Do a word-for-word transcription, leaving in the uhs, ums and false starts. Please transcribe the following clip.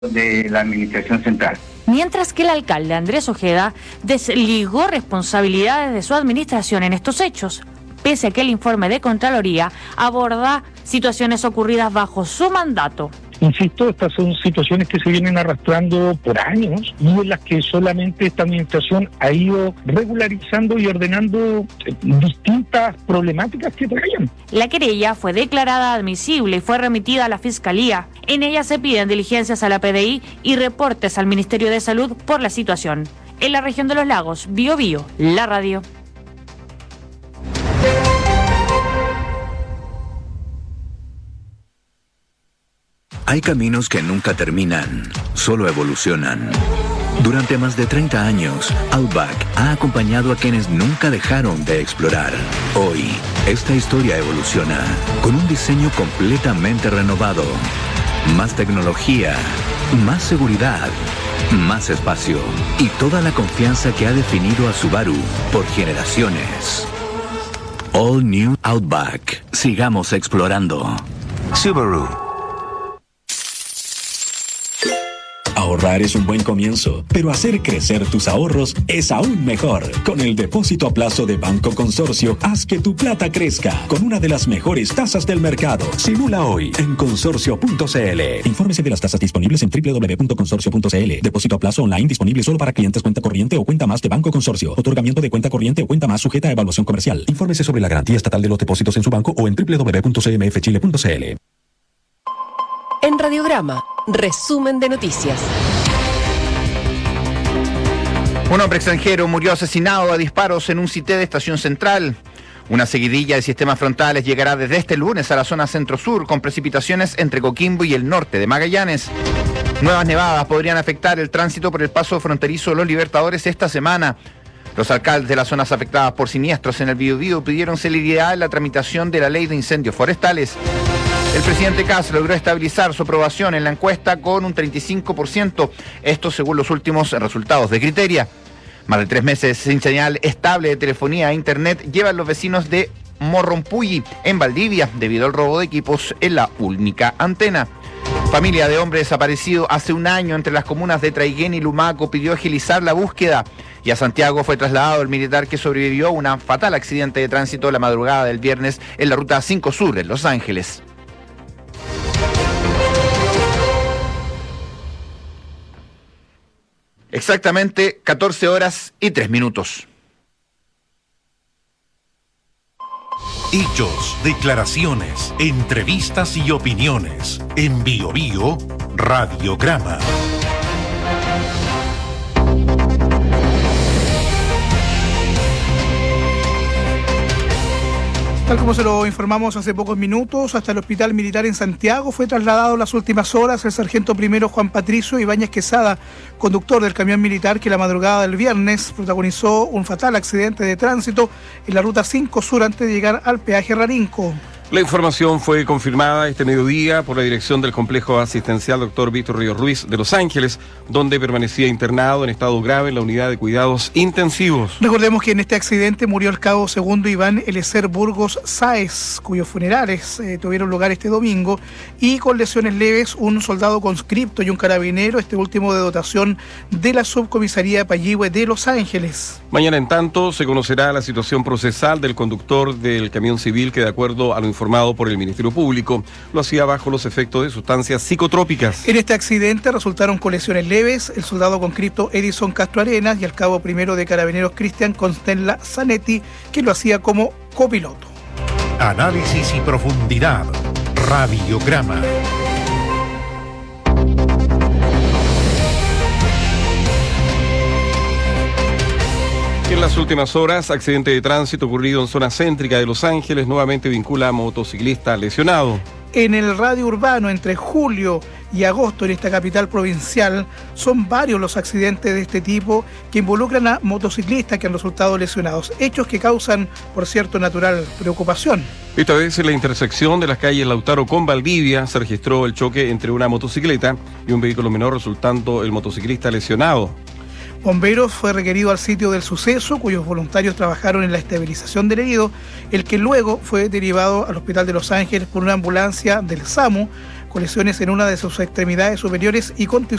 de la administración central. Mientras que el alcalde Andrés Ojeda desligó responsabilidades de su administración en estos hechos, pese a que el informe de Contraloría aborda situaciones ocurridas bajo su mandato. Insisto, estas son situaciones que se vienen arrastrando por años y en las que solamente esta administración ha ido regularizando y ordenando distintas problemáticas que traían. La querella fue declarada admisible y fue remitida a la Fiscalía. En ella se piden diligencias a la P D I y reportes al Ministerio de Salud por la situación. En la región de los lagos, Bío Bío, la radio. Hay caminos que nunca terminan, solo evolucionan. Durante más de treinta años, Outback ha acompañado a quienes nunca dejaron de explorar. Hoy, esta historia evoluciona con un diseño completamente renovado. Más tecnología, más seguridad, más espacio y toda la confianza que ha definido a Subaru por generaciones. All New Outback. Sigamos explorando. Subaru. Ahorrar es un buen comienzo, pero hacer crecer tus ahorros es aún mejor. Con el depósito a plazo de Banco Consorcio, haz que tu plata crezca con una de las mejores tasas del mercado. Simula hoy en consorcio punto c l. Infórmese de las tasas disponibles en doble u doble u doble u punto consorcio punto c l. Depósito a plazo online disponible solo para clientes cuenta corriente o cuenta más de Banco Consorcio. Otorgamiento de cuenta corriente o cuenta más sujeta a evaluación comercial. Infórmese sobre la garantía estatal de los depósitos en su banco o en doble u doble u doble u punto c m f chile punto c l. En Radiograma, resumen de noticias. Un hombre extranjero murió asesinado a disparos en un cité de Estación Central. Una seguidilla de sistemas frontales llegará desde este lunes a la zona centro-sur, con precipitaciones entre Coquimbo y el norte de Magallanes. Nuevas nevadas podrían afectar el tránsito por el paso fronterizo de Los Libertadores esta semana. Los alcaldes de las zonas afectadas por siniestros en el Biobío pidieron celeridad en la tramitación de la ley de incendios forestales. El presidente Kast logró estabilizar su aprobación en la encuesta con un treinta y cinco por ciento, esto según los últimos resultados de Criteria. Más de tres meses sin señal estable de telefonía e internet llevan los vecinos de Morrompulli, en Valdivia, debido al robo de equipos en la única antena. Familia de hombre desaparecido hace un año entre las comunas de Traiguén y Lumaco pidió agilizar la búsqueda. Y a Santiago fue trasladado el militar que sobrevivió a un fatal accidente de tránsito la madrugada del viernes en la ruta cinco Sur en Los Ángeles. Exactamente catorce horas y tres minutos. Hechos, declaraciones, entrevistas y opiniones. En Bío Bío, Radiograma. Tal como se lo informamos hace pocos minutos, hasta el Hospital Militar en Santiago fue trasladado en las últimas horas el sargento primero Juan Patricio Ibáñez Quesada, conductor del camión militar que la madrugada del viernes protagonizó un fatal accidente de tránsito en la ruta cinco Sur antes de llegar al peaje Rarinco. La información fue confirmada este mediodía por la dirección del complejo asistencial doctor Víctor Ríos Ruiz de Los Ángeles, donde permanecía internado en estado grave en la unidad de cuidados intensivos. Recordemos que en este accidente murió el cabo segundo Iván Eliezer Burgos Sáez, cuyos funerales eh, tuvieron lugar este domingo, y con lesiones leves un soldado conscripto y un carabinero, este último de dotación de la subcomisaría Payihue de Los Ángeles. Mañana, en tanto, se conocerá la situación procesal del conductor del camión civil que, de acuerdo a lo informado por el Ministerio Público, lo hacía bajo los efectos de sustancias psicotrópicas. En este accidente resultaron con lesiones leves el soldado conscripto Edison Castro Arenas y el cabo primero de Carabineros Cristian Constenla Zanetti, que lo hacía como copiloto. Análisis y profundidad. Radiograma. En las últimas horas, accidente de tránsito ocurrido en zona céntrica de Los Ángeles nuevamente vincula a motociclista lesionado. En el radio urbano, entre julio y agosto en esta capital provincial, son varios los accidentes de este tipo que involucran a motociclistas que han resultado lesionados. Hechos que causan, por cierto, natural preocupación. Esta vez en la intersección de las calles Lautaro con Valdivia se registró el choque entre una motocicleta y un vehículo menor, resultando el motociclista lesionado. Bomberos fue requerido al sitio del suceso, cuyos voluntarios trabajaron en la estabilización del herido, el que luego fue derivado al Hospital de Los Ángeles por una ambulancia del SAMU, con lesiones en una de sus extremidades superiores y contusiones